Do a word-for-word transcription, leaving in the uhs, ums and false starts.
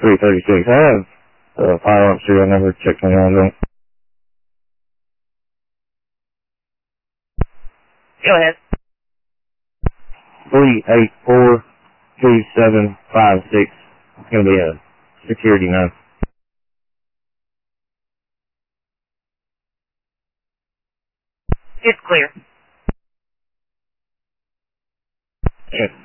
three thirty-six. I have uh, file-up serial number. Check twenty hours. Go ahead. three eight four two seven five six. It's going to be a security note. It's clear. Yeah.